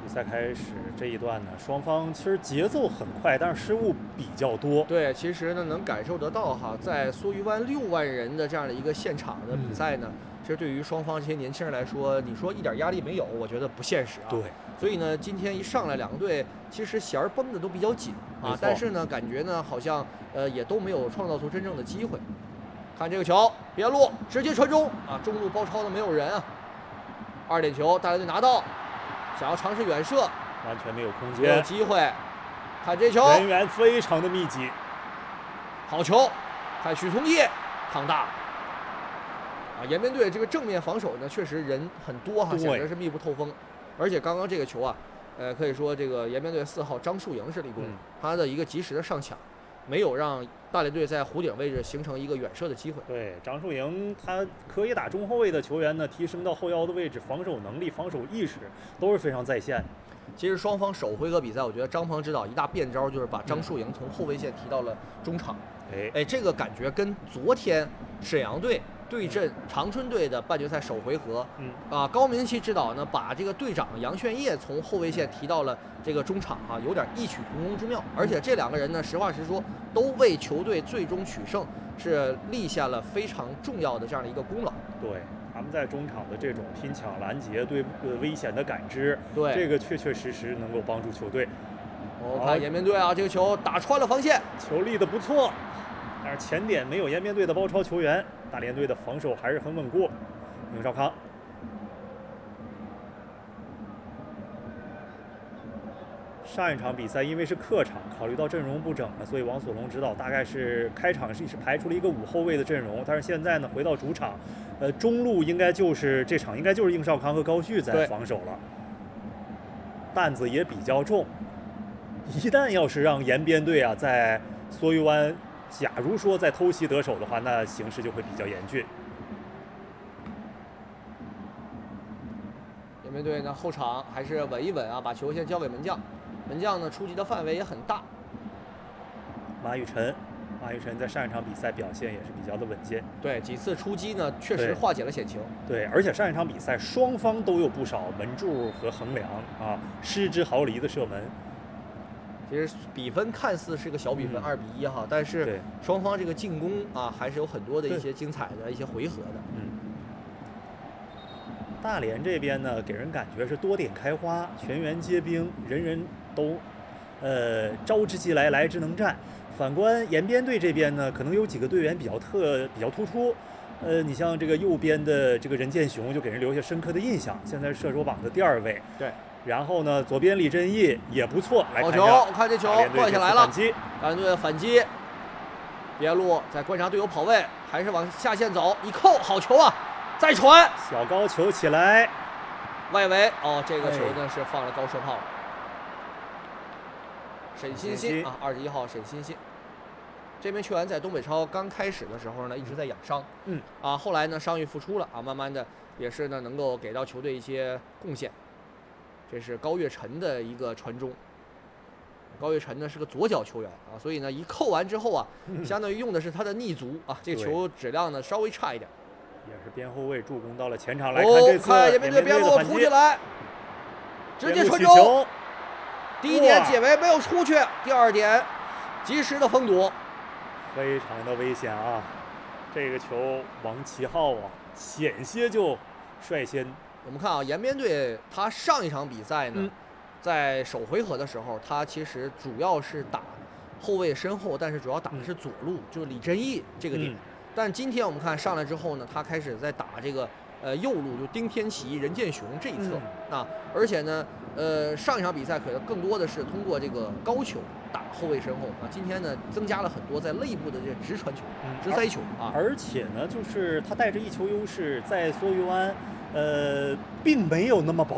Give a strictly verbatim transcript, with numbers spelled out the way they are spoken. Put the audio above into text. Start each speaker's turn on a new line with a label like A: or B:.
A: 比赛开始这一段呢，双方其实节奏很快，但是失误比较多。
B: 对，其实呢能感受得到哈，在梭鱼湾六万人的这样的一个现场的比赛呢，嗯、其实对于双方这些年轻人来说，你说一点压力没有，我觉得不现实啊。
A: 对。
B: 所以呢，今天一上来两个队其实弦儿绷的都比较紧啊，但是呢，感觉呢好像呃也都没有创造出真正的机会。看这个球，边路直接传中啊，中路包抄的没有人啊。二点球，大连队拿到，想要尝试远射，
A: 完全没有空间，
B: 没有机会。看这球，
A: 人员非常的密集，
B: 好球！看许崇义扛大啊，延边队这个正面防守呢，确实人很多哈，显得是密不透风。而且刚刚这个球啊，呃，可以说这个延边队四号张树营是立功，嗯、他的一个及时的上抢，没有让大连队在弧顶位置形成一个远射的机会。
A: 对，张树营他可以打中后卫的球员呢，提升到后腰的位置，防守能力、防守意识都是非常在线的。
B: 其实双方首回合比赛，我觉得张鹏指导一大变招就是把张树营从后卫线提到了中场。
A: 哎、嗯、
B: 哎，这个感觉跟昨天沈阳队对阵长春队的半决赛首回合，
A: 嗯
B: 啊，高明奇指导呢把这个队长杨炫业从后卫线提到了这个中场哈、啊，有点异曲同工之妙。而且这两个人呢，实话实说，都为球队最终取胜是立下了非常重要的这样的一个功劳。
A: 对，他们在中场的这种拼抢拦截，对呃危险的感知，
B: 对
A: 这个确确实实能够帮助球队。
B: 我、哦、看延边队啊，这个球打穿了防线，
A: 球立得不错。但是前点没有延边队的包抄球员，大连队的防守还是很稳固。宁少康，上一场比赛因为是客场，考虑到阵容不整了，所以王索龙指导大概是开场是是排出了一个五后卫的阵容，但是现在呢回到主场，呃中路应该就是这场应该就是应少康和高旭在防守了，担子也比较重。一旦要是让延边队啊在梭鱼湾，假如说在偷袭得手的话，那形势就会比较严峻。
B: 延边队呢后场还是稳一稳啊，把球先交给门将，门将呢出击的范围也很大。
A: 马雨辰，马雨辰在上一场比赛表现也是比较的稳健，
B: 对几次出击呢确实化解了险情。
A: 对，对而且上一场比赛双方都有不少门柱和横梁啊失之毫厘的射门。
B: 其实比分看似是个小比分，二、嗯、比一哈，但是双方这个进攻啊，还是有很多的一些精彩的一些回合的。
A: 嗯，大连这边呢，给人感觉是多点开花，全员皆兵，人人都，呃，招之即来，来之能战。反观延边队这边呢，可能有几个队员比较特、比较突出。呃，你像这个右边的这个任建雄，就给人留下深刻的印象，现在是射手榜的第二位。
B: 对。
A: 然后呢，左边李振义也不错，来看一下。
B: 好球，看这球断下来了。大连队的反击，边路在观察队友跑位，还是往下线走，一扣，好球啊！再传，
A: 小高球起来，
B: 外围哦，这个球呢是放了高射炮。沈欣欣啊，二十一号沈欣欣，这名球员在东北超刚开始的时候呢，一直在养伤，
A: 嗯
B: 啊，后来呢伤愈复出了啊，慢慢的也是呢能够给到球队一些贡献。这是高跃晨的一个传中，高跃晨呢是个左脚球员啊，所以呢一扣完之后啊，
A: 嗯、
B: 相当于用的是他的逆足啊，这个球质量呢稍微差一点。
A: 也是边后卫助攻到了前场来看这次。
B: 哦，看延边队边路突进来，直接传中。第一点解围没有出去，第二点及时的封堵，
A: 非常的危险啊！这个球王齐浩啊，险些就率先。
B: 我们看啊，延边队他上一场比赛呢，
A: 嗯、
B: 在首回合的时候，他其实主要是打后卫身后，但是主要打的是左路，嗯、就是李振义这个点。嗯、但今天我们看上来之后呢，他开始在打这个呃右路，就丁天琪、任建雄这一侧、
A: 嗯、
B: 啊，而且呢，呃上一场比赛可能更多的是通过这个高球打后卫身后啊，今天呢增加了很多在内部的这直传球、
A: 嗯、
B: 直塞球啊，
A: 而且呢，就是他带着一球优势在梭鱼湾。呃，并没有那么保